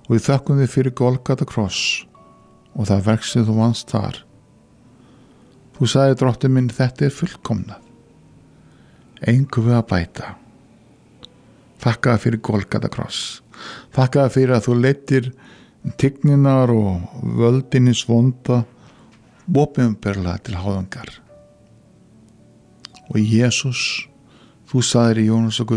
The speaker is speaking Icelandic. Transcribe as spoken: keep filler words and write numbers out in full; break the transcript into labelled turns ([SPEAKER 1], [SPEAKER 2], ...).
[SPEAKER 1] og við þökkum þig fyrir Golgata kross og það verk sem þú vannst þar. Þú sagði, Drottinn minn, þetta er fullkomnað, engu við að bæta. Þakka þér fyrir Golgata kross. Þakka þér fyrir að þú leiddir tigninar og völdinins vonda opinberlega til háðungar. Og Jesús, þú sagðir í Jónas og